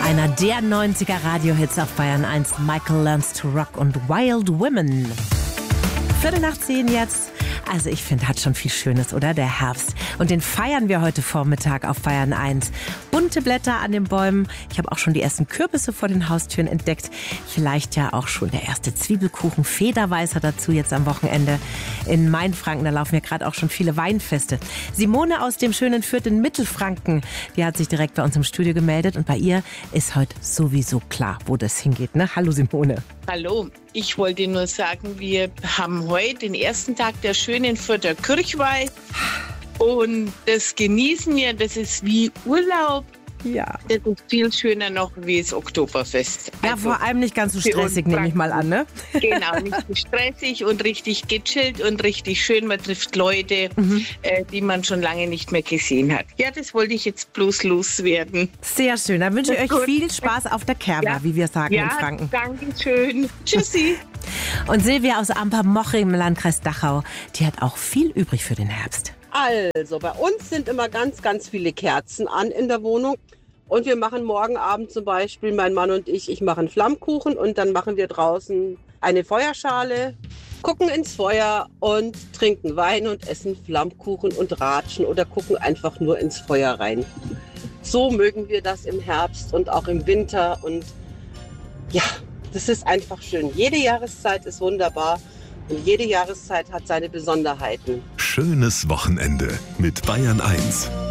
Einer der 90er Radiohits auf Bayern 1, Michael Learns to Rock und Wild Women. 9:45 jetzt. Also ich finde, hat schon viel Schönes, oder? Der Herbst. Und den feiern wir heute Vormittag auf Bayern 1. Bunte Blätter an den Bäumen. Ich habe auch schon die ersten Kürbisse vor den Haustüren entdeckt. Vielleicht ja auch schon der erste Zwiebelkuchen. Federweißer dazu jetzt am Wochenende. In Mainfranken, da laufen ja gerade auch schon viele Weinfeste. Simone aus dem schönen Fürth in Mittelfranken, die hat sich direkt bei uns im Studio gemeldet. Und bei ihr ist heute sowieso klar, wo das hingeht, ne? Hallo Simone. Hallo, ich wollte nur sagen, wir haben heute den ersten Tag der schönen Fürther Kirchweih und das genießen wir, das ist wie Urlaub. Ja. Das ist viel schöner noch wie das Oktoberfest. Ja, also vor allem nicht ganz so stressig, nehme ich mal an, ne? Genau, nicht so stressig und richtig gechillt und richtig schön. Man trifft Leute, die man schon lange nicht mehr gesehen hat. Ja, das wollte ich jetzt bloß loswerden. Sehr schön, dann wünsche ich euch viel Spaß auf der Kerber, wie wir sagen in Franken. Ja, danke schön. Tschüssi. Und Silvia aus Ampermoching im Landkreis Dachau, die hat auch viel übrig für den Herbst. Also, bei uns sind immer ganz, ganz viele Kerzen an in der Wohnung. Und wir machen morgen Abend zum Beispiel, mein Mann und ich machen Flammkuchen und dann machen wir draußen eine Feuerschale, gucken ins Feuer und trinken Wein und essen Flammkuchen und ratschen oder gucken einfach nur ins Feuer rein. So mögen wir das im Herbst und auch im Winter und ja, das ist einfach schön. Jede Jahreszeit ist wunderbar und jede Jahreszeit hat seine Besonderheiten. Schönes Wochenende mit Bayern 1.